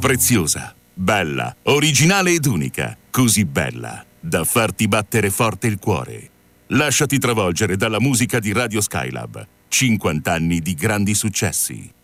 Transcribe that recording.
Preziosa, bella, originale ed unica, così bella da farti battere forte il cuore. Lasciati travolgere dalla musica di Radio Skylab. 50 anni di grandi successi.